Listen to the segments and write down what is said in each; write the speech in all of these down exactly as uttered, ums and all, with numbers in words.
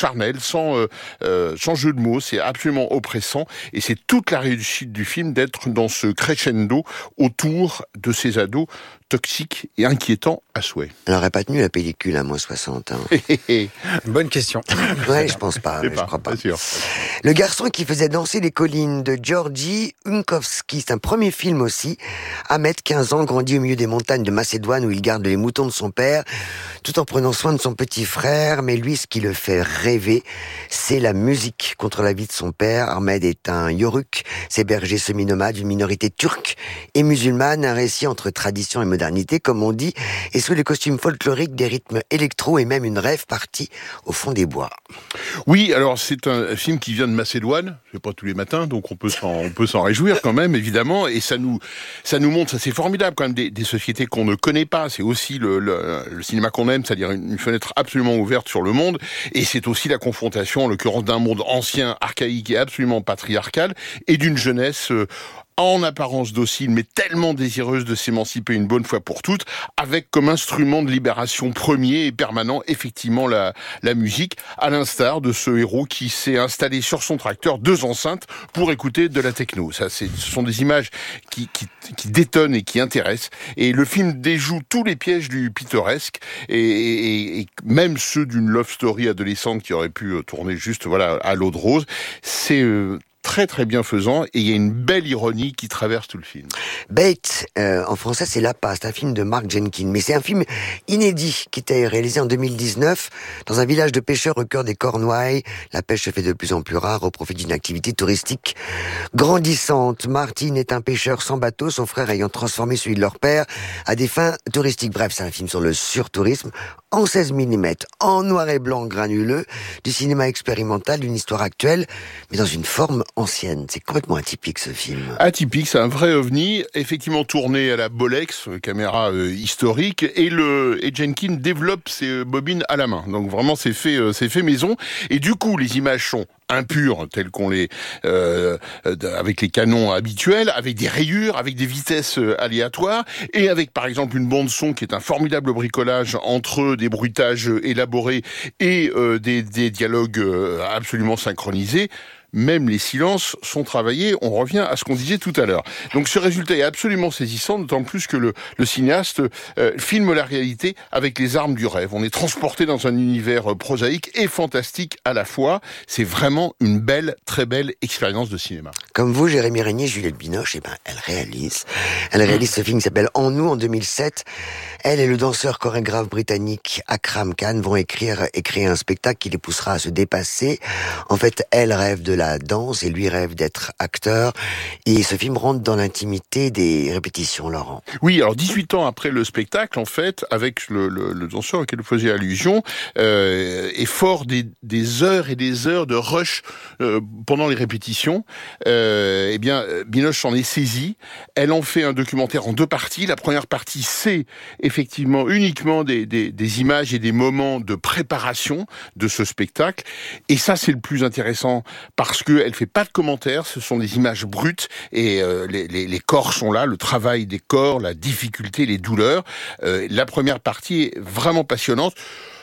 charnel, sans, euh, euh, sans jeu de mots, c'est absolument oppressant, et c'est toute la réussite du film d'être dans ce crescendo autour de ces ados toxiques et inquiétants à souhait. Elle n'aurait pas tenu la pellicule à moins soixante. Hein. Bonne question. Ouais, je pense pas, je, je pas, crois pas. pas sûr. Le garçon qui faisait danser les collines de Georgi Unkowski, c'est un premier film aussi. Ahmed, quinze ans, grandit au milieu des montagnes de Macédoine où il garde les moutons de son père, tout en prenant soin de son petit frère. Mais lui, ce qui le fait rêver, c'est la musique. Contre la vie de son père, Ahmed est un Yoruk, ces bergers semi-nomades d'une minorité turque et musulmane, un récit entre tradition et modernité, comme on dit, et sous les costumes folkloriques, des rythmes électro et même une rêve partie au fond des bois. Oui, alors c'est un film qui vient de Macédoine, c'est pas tous les matins, donc on peut s'en, on peut s'en réjouir quand même, évidemment, et ça nous, ça nous montre, ça c'est formidable quand même, des, des sociétés qu'on ne connaît pas, c'est aussi le, le, le cinéma qu'on aime, c'est-à-dire une, une fenêtre absolument ouverte sur le monde, et c'est aussi la confrontation, en l'occurrence, d'un monde ancien, archaïque et absolument patriarcal, et d'une jeunesse euh, en apparence docile, mais tellement désireuse de s'émanciper une bonne fois pour toutes, avec comme instrument de libération premier et permanent, effectivement, la, la musique, à l'instar de ce héros qui s'est installé sur son tracteur, deux enceintes, pour écouter de la techno. Ça, c'est, ce sont des images qui, qui, qui détonnent et qui intéressent. Et le film déjoue tous les pièges du pittoresque, et, et, et même ceux d'une love story adolescente qui aurait pu tourner juste, voilà, à l'eau de rose. C'est euh, très très bienfaisant, et il y a une belle ironie qui traverse tout le film. Bait, euh, en français c'est La Passe, c'est un film de Mark Jenkins, mais c'est un film inédit qui était réalisé en deux mille dix-neuf dans un village de pêcheurs au cœur des Cornouailles. La pêche se fait de plus en plus rare au profit d'une activité touristique grandissante. Martin est un pêcheur sans bateau, son frère ayant transformé celui de leur père à des fins touristiques. Bref, c'est un film sur le surtourisme en seize millimètres, en noir et blanc granuleux, du cinéma expérimental, d'une histoire actuelle, mais dans une forme ancienne. C'est complètement atypique ce film. Atypique, c'est un vrai ovni, effectivement tourné à la Bolex, caméra euh, historique, et le et Jenkins développe ses bobines à la main. Donc vraiment c'est fait euh, c'est fait maison, et du coup les images sont impures telles qu'on les euh, avec les canons habituels, avec des rayures, avec des vitesses aléatoires, et avec par exemple une bande son qui est un formidable bricolage entre des bruitages élaborés et euh, des, des dialogues euh, absolument synchronisés. Même les silences sont travaillés, on revient à ce qu'on disait tout à l'heure. Donc ce résultat est absolument saisissant, d'autant plus que le, le cinéaste euh, filme la réalité avec les armes du rêve. On est transporté dans un univers prosaïque et fantastique à la fois. C'est vraiment une belle, très belle expérience de cinéma. Comme vous, Jérémy Régnier, Juliette Binoche, eh ben, elle réalise. Elle réalise ce film qui s'appelle En nous, en deux mille sept. Elle et le danseur chorégraphe britannique Akram Khan vont écrire et créer un spectacle qui les poussera à se dépasser. En fait, elle rêve de la danse et lui rêve d'être acteur. Et ce film rentre dans l'intimité des répétitions, Laurent. Oui, alors dix-huit ans après le spectacle, en fait, avec le, le, le danseur auquel vous faisiez allusion, euh, est fort des, des heures et des heures de rush euh, pendant les répétitions. Euh, eh bien, Binoche s'en est saisie. Elle en fait un documentaire en deux parties. La première partie, c'est effectivement uniquement des, des, des images et des moments de préparation de ce spectacle. Et ça, c'est le plus intéressant parce que elle fait pas de commentaires. Ce sont des images brutes et euh, les, les, les corps sont là, le travail des corps, la difficulté, les douleurs. Euh, la première partie est vraiment passionnante.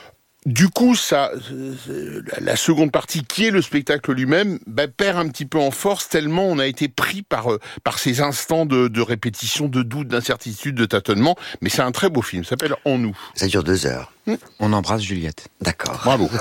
Du coup, ça, la seconde partie, qui est le spectacle lui-même, bah, perd un petit peu en force tellement on a été pris par par ces instants de, de répétition, de doute, d'incertitude, de tâtonnement. Mais c'est un très beau film. Ça s'appelle En nous. Ça dure deux heures. On embrasse Juliette. D'accord. Bravo.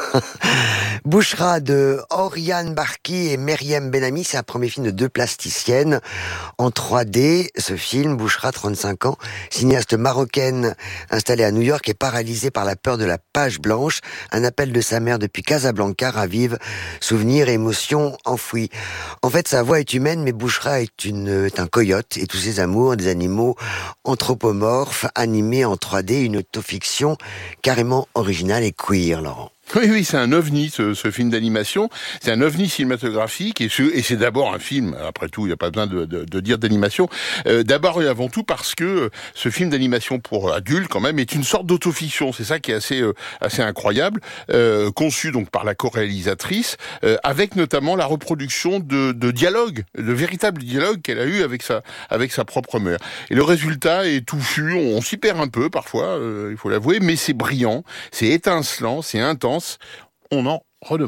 Bouchra de Oriane Barki et Meriem Benami, c'est un premier film de deux plasticiennes en trois D. Ce film, Bouchra, trente-cinq ans, cinéaste marocaine installée à New York et paralysée par la peur de la page blanche. Un appel de sa mère depuis Casablanca ravive souvenirs et émotions enfouis. En fait, sa voix est humaine, mais Bouchra est, une, est un coyote et tous ses amours, des animaux anthropomorphes, animés en trois D, une autofiction carrément originale et queer, Laurent. Oui, oui, c'est un ovni, ce, ce film d'animation. C'est un ovni cinématographique, et, ce, et c'est d'abord un film. Après tout, il n'y a pas besoin de, de, de dire d'animation. Euh, d'abord et avant tout parce que ce film d'animation pour adultes, quand même, est une sorte d'autofiction. C'est ça qui est assez, euh, assez incroyable. Euh, conçu donc par la co-réalisatrice, euh, avec notamment la reproduction de, de dialogues, de véritables dialogues qu'elle a eu avec sa, avec sa propre mère. Et le résultat est touffu. On, on s'y perd un peu parfois, euh, il faut l'avouer, mais c'est brillant, c'est étincelant, c'est intense. On en redemande.